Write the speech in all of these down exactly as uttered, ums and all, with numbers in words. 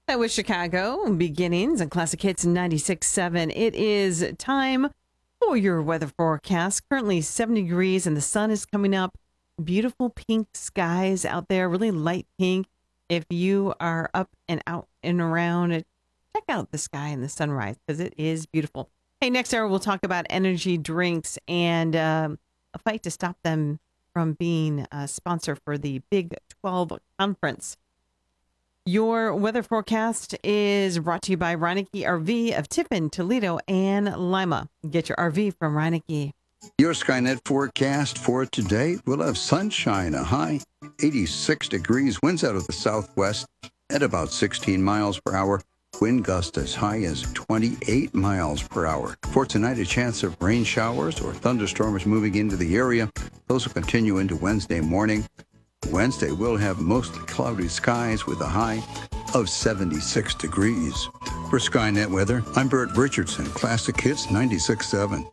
That was Chicago Beginnings and Classic Hits ninety-six point seven. It is time for your weather forecast. Currently seventy degrees and the sun is coming up. Beautiful pink skies out there, really light pink. If you are up and out and around, check out the sky and the sunrise because it is beautiful. Hey, next hour we'll talk about energy drinks and um, a fight to stop them from being a sponsor for the Big twelve conference. Your weather forecast is brought to you by Reineke R V of Tiffin, Toledo, and Lima. Get your R V from Reineke. Your Skynet forecast for today, we'll have sunshine, a high eighty-six degrees, winds out of the southwest at about sixteen miles per hour, wind gust as high as twenty-eight miles per hour. For tonight, a chance of rain showers or thunderstorms moving into the area. Those will continue into Wednesday morning. Wednesday, we'll have mostly cloudy skies with a high of seventy-six degrees. For Skynet Weather, I'm Bert Richardson, Classic Hits ninety-six point seven.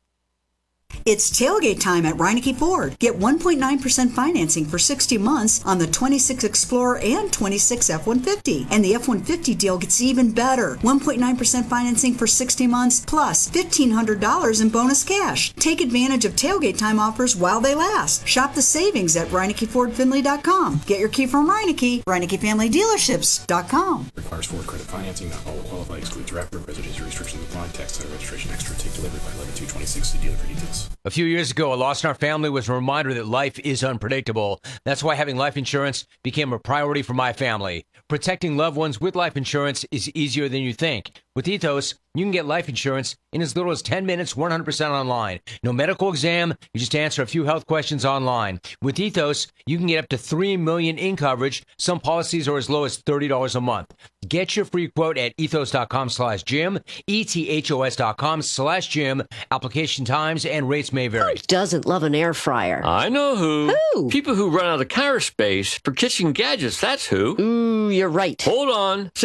It's tailgate time at Reineke Ford. Get one point nine percent financing for sixty months on the twenty-six Explorer and twenty-six F one fifty. And the F one fifty deal gets even better. one point nine percent financing for sixty months plus fifteen hundred dollars in bonus cash. Take advantage of tailgate time offers while they last. Shop the savings at Reineke Ford Finley dot com. Get your key from Reineke, Reineke Family Dealerships dot com. Requires Ford credit financing. Not all will qualify. Excludes rapid residency restrictions apply. Tax title registration extra. Take delivery by eleven two twenty-six. See dealer for details. A few years ago, a loss in our family was a reminder that life is unpredictable. That's why having life insurance became a priority for my family. Protecting loved ones with life insurance is easier than you think. With Ethos, you can get life insurance in as little as ten minutes, one hundred percent online. No medical exam, you just answer a few health questions online. With Ethos, you can get up to three million dollars in coverage. Some policies are as low as thirty dollars a month. Get your free quote at ethos.com slash Jim, E-T-H-O-S dot com slash Jim. Application times and rates may vary. Who doesn't love an air fryer? I know who. Who? People who run out of counter space for kitchen gadgets, that's who. Ooh, you're right. Hold on.